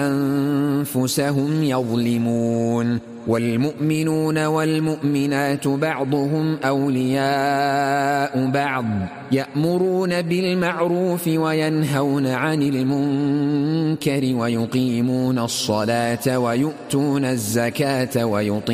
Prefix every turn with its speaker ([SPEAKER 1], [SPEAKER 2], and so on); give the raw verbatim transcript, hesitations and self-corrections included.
[SPEAKER 1] أنفسهم يظلمون. والمؤمنون والمؤمنات بعضهم أولياء بعض يأمرون بالمعروف وينهون عن المنكر ويقيمون الصلاة ويؤتون الزكاة ويطيعون